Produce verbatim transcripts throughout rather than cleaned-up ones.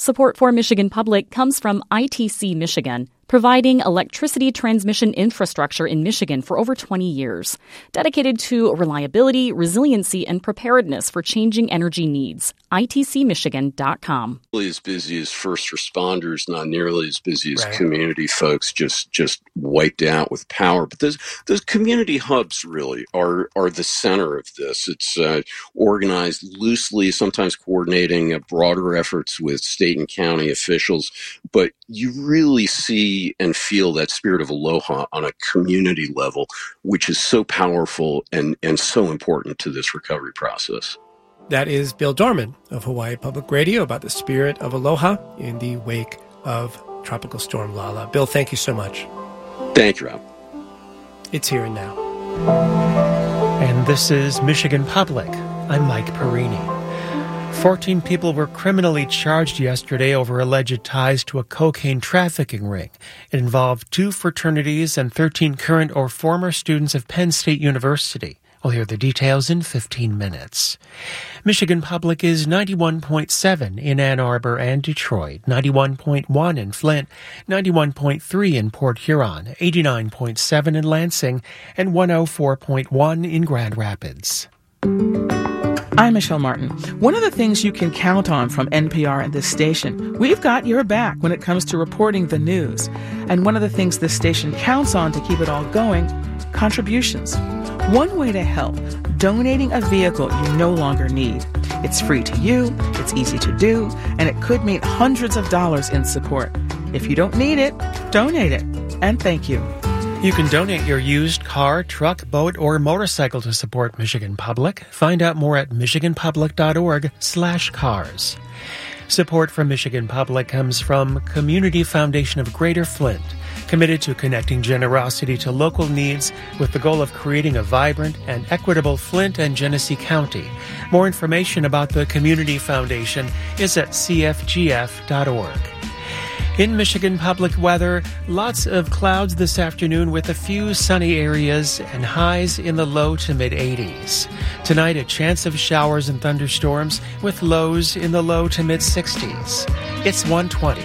Support for Michigan Public comes from I T C Michigan, providing electricity transmission infrastructure in Michigan for over twenty years, dedicated to reliability, resiliency, and preparedness for changing energy needs. I T C Michigan dot com. As busy as first responders, not nearly as busy as right. community folks, just just wiped out with power. But those those community hubs really are are the center of this. It's uh, organized loosely, sometimes coordinating uh, broader efforts with state and county officials. But you really see and feel that spirit of aloha on a community level, which is so powerful and, and so important to this recovery process. That is Bill Dorman of Hawaii Public Radio about the spirit of aloha in the wake of Tropical Storm Lala. Bill, thank you so much. Thank you, Rob. It's Here and Now. And this is Michigan Public. I'm Mike Perini. Fourteen people were criminally charged yesterday over alleged ties to a cocaine trafficking ring. It involved two fraternities and thirteen current or former students of Penn State University. We'll hear the details in fifteen minutes. Michigan Public is ninety-one point seven in Ann Arbor and Detroit, ninety-one point one in Flint, ninety-one point three in Port Huron, eighty-nine point seven in Lansing, and one oh four point one in Grand Rapids. I'm Michelle Martin. One of the things you can count on from N P R and this station, we've got your back when it comes to reporting the news. And one of the things this station counts on to keep it all going, contributions. One way to help, donating a vehicle you no longer need. It's free to you, it's easy to do, and it could mean hundreds of dollars in support. If you don't need it, donate it. And thank you. You can donate your used car, truck, boat, or motorcycle to support Michigan Public. Find out more at michiganpublic.org slash cars. Support from Michigan Public comes from Community Foundation of Greater Flint, committed to connecting generosity to local needs with the goal of creating a vibrant and equitable Flint and Genesee County. More information about the Community Foundation is at c f g f dot org. In Michigan Public weather, lots of clouds this afternoon with a few sunny areas and highs in the low to mid-eighties. Tonight, a chance of showers and thunderstorms with lows in the low to mid-sixties. It's one twenty.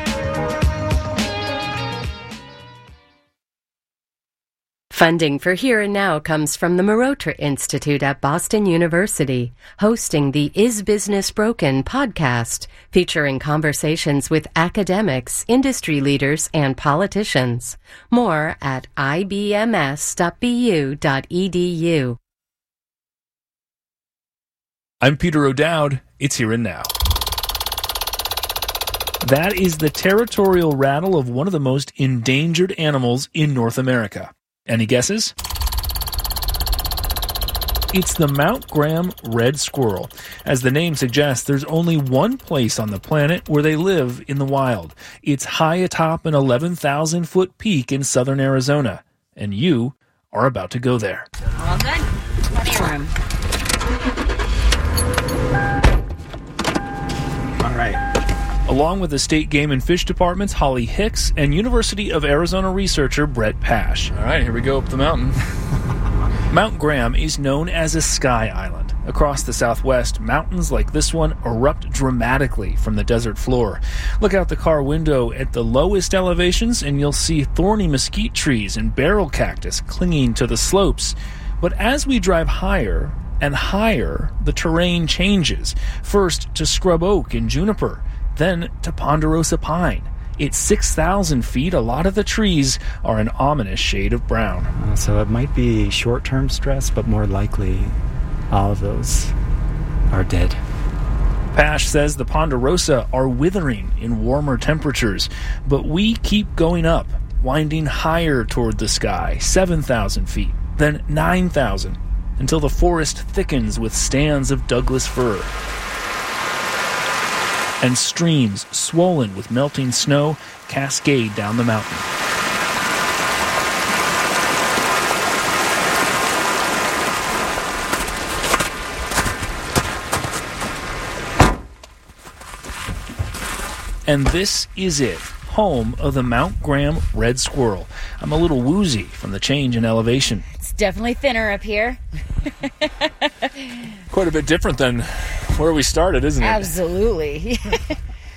Funding for Here and Now comes from the Marotra Institute at Boston University, hosting the Is Business Broken podcast, featuring conversations with academics, industry leaders, and politicians. More at i b m s dot b u dot e d u. I'm Peter O'Dowd. It's Here and Now. That is the territorial rattle of one of the most endangered animals in North America. Any guesses? It's the Mount Graham red squirrel. As the name suggests, there's only one place on the planet where they live in the wild. It's high atop an eleven thousand foot peak in southern Arizona. And you are about to go there. All good. Plenty of room. All right. Along with the State Game and Fish Department's Holly Hicks and University of Arizona researcher Brett Pash. All right, here we go up the mountain. Mount Graham is known as a sky island. Across the southwest, mountains like this one erupt dramatically from the desert floor. Look out the car window at the lowest elevations and you'll see thorny mesquite trees and barrel cactus clinging to the slopes. But as we drive higher and higher, the terrain changes. First to scrub oak and juniper, then to ponderosa pine. It's six thousand feet. A lot of the trees are an ominous shade of brown. Uh, so it might be short-term stress, but more likely all of those are dead. Pash says the ponderosa are withering in warmer temperatures, but we keep going up, winding higher toward the sky, seven thousand feet, then nine thousand, until the forest thickens with stands of Douglas fir. And streams, swollen with melting snow, cascade down the mountain. And this is it, home of the Mount Graham red squirrel. I'm a little woozy from the change in elevation. It's definitely thinner up here. Quite a bit different than where we started, isn't it? Absolutely.